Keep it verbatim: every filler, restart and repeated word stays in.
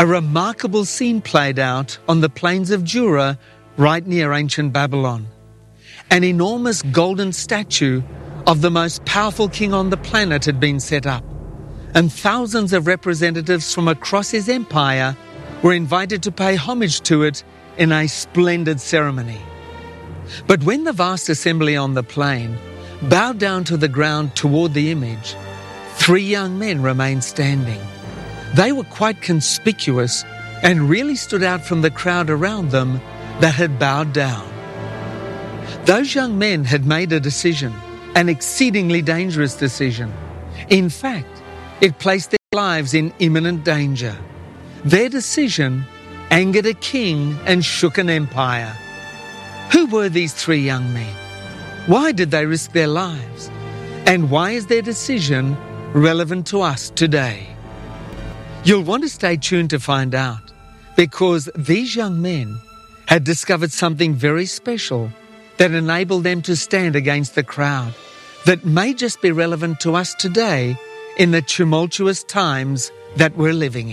remarkable scene played out on the plains of Dura, right near ancient Babylon. An enormous golden statue of the most powerful king on the planet had been set up, and thousands of representatives from across his empire were invited to pay homage to it in a splendid ceremony. But when the vast assembly on the plain bowed down to the ground toward the image, three young men remained standing. They were quite conspicuous and really stood out from the crowd around them that had bowed down. Those young men had made a decision, an exceedingly dangerous decision. In fact, it placed their lives in imminent danger. Their decision angered a king and shook an empire. Who were these three young men? Why did they risk their lives? And why is their decision relevant to us today? You'll want to stay tuned to find out, because these young men had discovered something very special that enabled them to stand against the crowd, that may just be relevant to us today in the tumultuous times that we're living in.